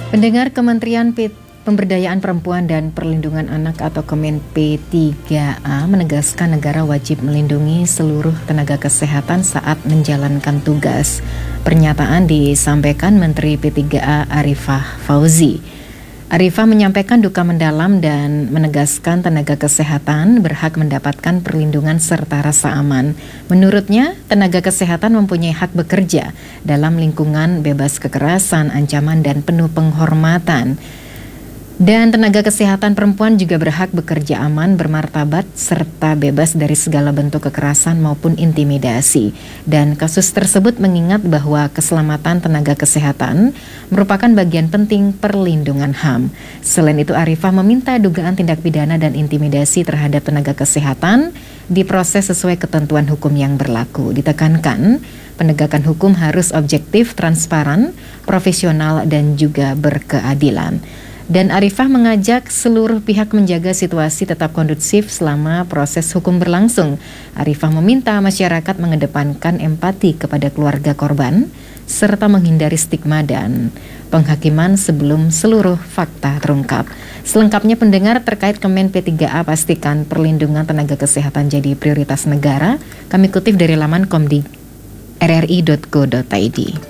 Pendengar, Kementerian Pemberdayaan Perempuan dan Perlindungan Anak atau Kemen P3A menegaskan negara wajib melindungi seluruh tenaga kesehatan saat menjalankan tugas. Pernyataan disampaikan Menteri P3A Arifah Fauzi. Arifah menyampaikan duka mendalam dan menegaskan tenaga kesehatan berhak mendapatkan perlindungan serta rasa aman. Menurutnya, tenaga kesehatan mempunyai hak bekerja dalam lingkungan bebas kekerasan, ancaman, dan penuh penghormatan. Dan tenaga kesehatan perempuan juga berhak bekerja aman, bermartabat, serta bebas dari segala bentuk kekerasan maupun intimidasi. Dan kasus tersebut mengingat bahwa keselamatan tenaga kesehatan merupakan bagian penting perlindungan HAM. Selain itu, Arifah meminta dugaan tindak pidana dan intimidasi terhadap tenaga kesehatan diproses sesuai ketentuan hukum yang berlaku. Ditekankan, penegakan hukum harus objektif, transparan, profesional, dan juga berkeadilan. Dan Arifah mengajak seluruh pihak menjaga situasi tetap kondusif selama proses hukum berlangsung. Arifah meminta masyarakat mengedepankan empati kepada keluarga korban, serta menghindari stigma dan penghakiman sebelum seluruh fakta terungkap. Selengkapnya pendengar terkait Kemen P3A, pastikan perlindungan tenaga kesehatan jadi prioritas negara. Kami kutip dari laman komdi rri.go.id.